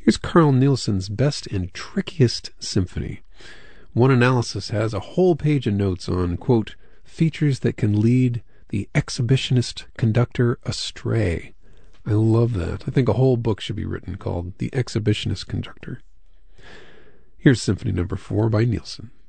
Here's Carl Nielsen's Best and Trickiest Symphony. One analysis has a whole page of notes on, quote, features that can lead the exhibitionist conductor astray. I love that. I think a whole book should be written called The Exhibitionist Conductor. Here's Symphony Number 4 by Nielsen.